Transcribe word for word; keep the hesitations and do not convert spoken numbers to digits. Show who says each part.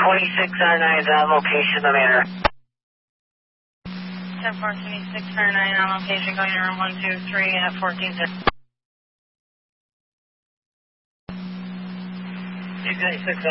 Speaker 1: twenty-six R nine is on location, the manor.
Speaker 2: ten four, twenty-six R nine on location, going to room one two three at fourteen zero.
Speaker 1: two twenty-six